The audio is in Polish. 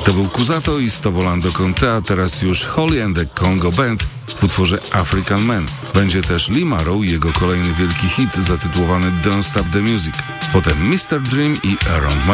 To był Kusato i Stovolando con te, a teraz już Holly and the Congo Band w utworze African Man. Będzie też Lee Marrow i jego kolejny wielki hit zatytułowany Don't Stop the Music. Potem Mr. Dream i Around My